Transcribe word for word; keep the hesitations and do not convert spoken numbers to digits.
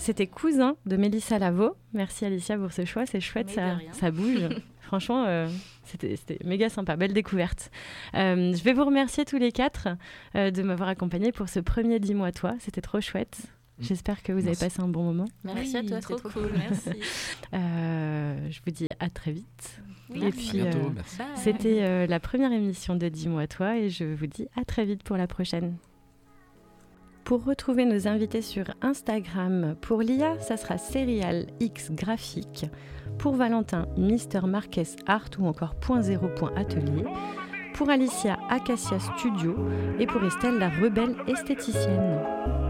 c'était Cousin de Mélissa Lavo. Merci Alicia pour ce choix, c'est chouette, ça, ça bouge. Franchement, euh, c'était, c'était méga sympa, belle découverte. Euh, je vais vous remercier tous les quatre euh, de m'avoir accompagnée pour ce premier Dis-moi toi, c'était trop chouette. J'espère que vous avez Merci. passé un bon moment. Merci Oui, à toi, c'est trop trop cool, cool. merci. Euh, je vous dis à très vite. Oui, Et À puis, bientôt, euh, merci. Bye. c'était euh, la première émission de Dis-moi toi et je vous dis à très vite pour la prochaine. Pour retrouver nos invités sur Instagram, pour Lia, ça sera Serial X Graphique. Pour Valentin, Mister Marquez Art ou encore Point Zéro Point Atelier. Pour Alicia, Acacia Studio. Et pour Estelle, la rebelle esthéticienne.